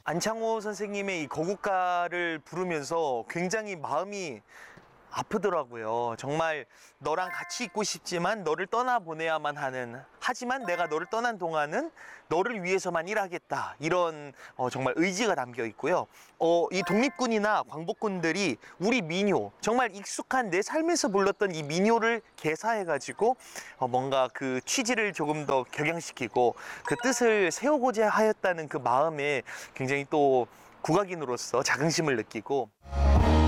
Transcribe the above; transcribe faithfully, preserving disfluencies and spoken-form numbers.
안창호 선생님의 이 거국가를 부르면서 굉장히 마음이 아프더라고요. 정말 너랑 같이 있고 싶지만 너를 떠나보내야만 하는, 하지만 내가 너를 떠난 동안은 너를 위해서만 일하겠다, 이런 어, 정말 의지가 담겨 있고요. 어, 이 독립군이나 광복군들이 우리 민요, 정말 익숙한 내 삶에서 불렀던 이 민요를 개사해가지고 어, 뭔가 그 취지를 조금 더 격양시키고 그 뜻을 세우고자 하였다는 그 마음에 굉장히 또 국악인으로서 자긍심을 느끼고